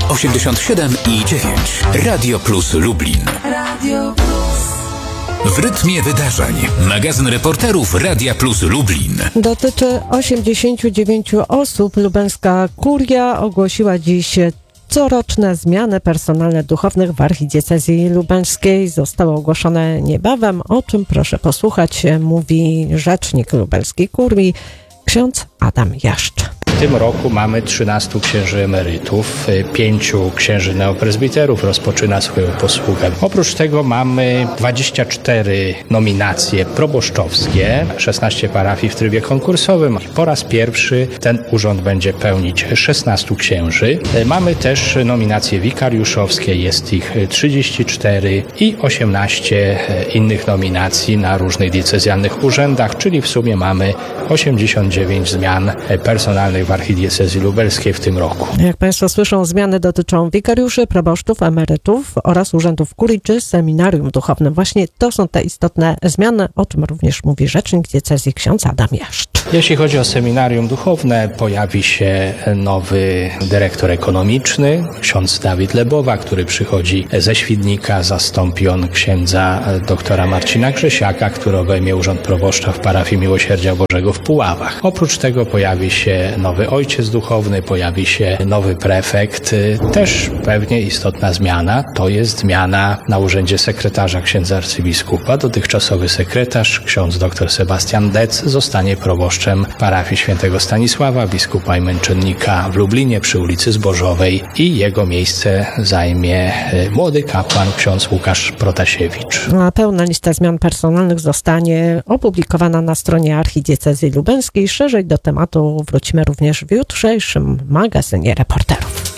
87,9. Radio Plus Lublin. Radio Plus. W rytmie wydarzeń. Magazyn reporterów Radia Plus Lublin. Dotyczy 89 osób. Lubelska kuria ogłosiła dziś coroczne zmiany personalne duchownych w archidiecezji lubelskiej. Zostały ogłoszone niebawem. O czym proszę posłuchać, mówi rzecznik lubelskiej kurii, ksiądz Adam Jaszcz. W tym roku mamy 13 księży emerytów, 5 księży neoprezbiterów rozpoczyna swoją posługę. Oprócz tego mamy 24 nominacje proboszczowskie, 16 parafii w trybie konkursowym. Po raz pierwszy ten urząd będzie pełnić 16 księży. Mamy też nominacje wikariuszowskie, jest ich 34 i 18 innych nominacji na różnych diecezjalnych urzędach, czyli w sumie mamy 89 zmian personalnych w archidiecezji lubelskiej w tym roku. Jak Państwo słyszą, zmiany dotyczą wikariuszy, proboszczów, emerytów oraz urzędów kurii czy seminarium duchownym. Właśnie to są te istotne zmiany, o czym również mówi rzecznik diecezji ksiądz Adam Jaszcz. Jeśli chodzi o seminarium duchowne, pojawi się nowy dyrektor ekonomiczny, ksiądz Dawid Lebowa, który przychodzi ze Świdnika, zastąpi on księdza doktora Marcina Grzesiaka, który obejmie urząd proboszcza w parafii Miłosierdzia Bożego w Puławach. Oprócz tego pojawi się nowy ojciec duchowny, pojawi się nowy prefekt. Też pewnie istotna zmiana, to jest zmiana na urzędzie sekretarza księdza arcybiskupa. Dotychczasowy sekretarz, ksiądz dr Sebastian Dec, zostanie proboszczem parafii świętego Stanisława, biskupa i męczennika w Lublinie przy ulicy Zbożowej i jego miejsce zajmie młody kapłan ksiądz Łukasz Protasiewicz. A pełna lista zmian personalnych zostanie opublikowana na stronie archidiecezji lubelskiej. Szerzej do tematu wrócimy również w jutrzejszym magazynie reporterów.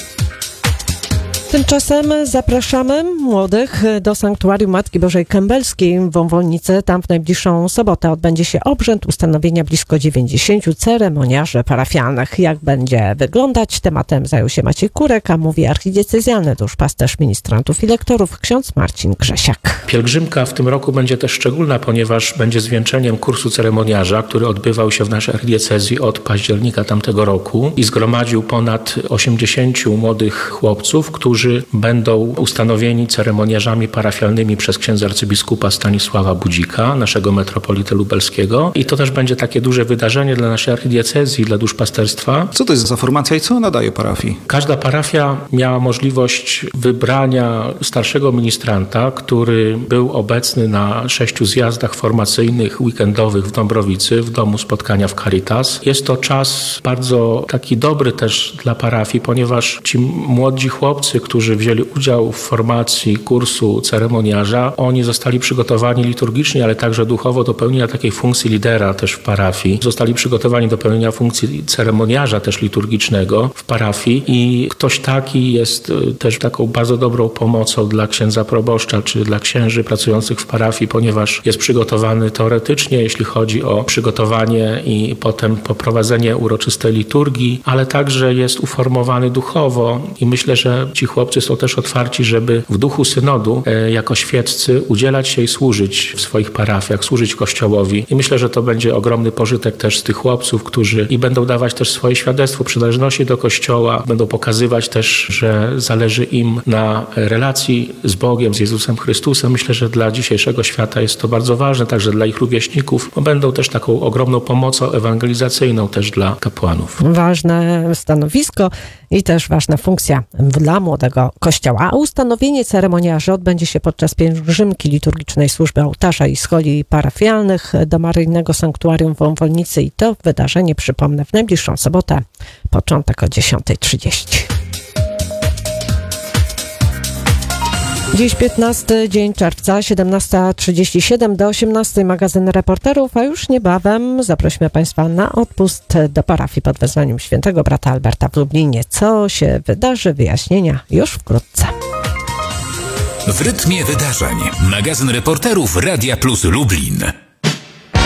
Tymczasem zapraszamy młodych do Sanktuarium Matki Bożej Kębelskiej w Wąwolnicy. Tam w najbliższą sobotę odbędzie się obrzęd ustanowienia blisko 90 ceremoniarzy parafialnych. Jak będzie wyglądać? Tematem zajął się Maciej Kurek, a mówi archidiecezjalny duszpasterz ministrantów i lektorów ksiądz Marcin Grzesiak. Pielgrzymka w tym roku będzie też szczególna, ponieważ będzie zwieńczeniem kursu ceremoniarza, który odbywał się w naszej archidiecezji od października tamtego roku i zgromadził ponad 80 młodych chłopców, którzy będą ustanowieni ceremoniarzami parafialnymi przez księdza arcybiskupa Stanisława Budzika, naszego metropolity lubelskiego. I to też będzie takie duże wydarzenie dla naszej archidiecezji, dla duszpasterstwa. Co to jest za formacja i co ona daje parafii? Każda parafia miała możliwość wybrania starszego ministranta, który był obecny na 6 zjazdach formacyjnych, weekendowych w Dąbrowicy, w domu spotkania w Caritas. Jest to czas bardzo taki dobry też dla parafii, ponieważ ci młodzi chłopcy, którzy wzięli udział w formacji kursu ceremoniarza, oni zostali przygotowani liturgicznie, ale także duchowo do pełnienia takiej funkcji lidera też w parafii. Zostali przygotowani do pełnienia funkcji ceremoniarza też liturgicznego w parafii i ktoś taki jest też taką bardzo dobrą pomocą dla księdza proboszcza czy dla księży pracujących w parafii, ponieważ jest przygotowany teoretycznie, jeśli chodzi o przygotowanie i potem poprowadzenie uroczystej liturgii, ale także jest uformowany duchowo i myślę, że ci chłopcy są też otwarci, żeby w duchu synodu jako świeccy udzielać się i służyć w swoich parafiach, służyć Kościołowi. I myślę, że to będzie ogromny pożytek też z tych chłopców, którzy i będą dawać też swoje świadectwo przynależności do Kościoła, będą pokazywać też, że zależy im na relacji z Bogiem, z Jezusem Chrystusem. Myślę, że dla dzisiejszego świata jest to bardzo ważne, także dla ich rówieśników, bo będą też taką ogromną pomocą ewangelizacyjną też dla kapłanów. Ważne stanowisko i też ważna funkcja dla młodego Kościoła. A ustanowienie ceremoniarzy odbędzie się podczas pielgrzymki liturgicznej służby ołtarza i scholi parafialnych do Maryjnego Sanktuarium w Wąwolnicy i to wydarzenie, przypomnę, w najbliższą sobotę, początek o 10:30. Dziś 15 dzień czerwca, 17:37 do 18 magazyn reporterów, a już niebawem zaprosimy Państwa na odpust do parafii pod wezwaniem świętego brata Alberta w Lublinie. Co się wydarzy? Wyjaśnienia już wkrótce. W rytmie wydarzeń. Magazyn reporterów Radia Plus Lublin.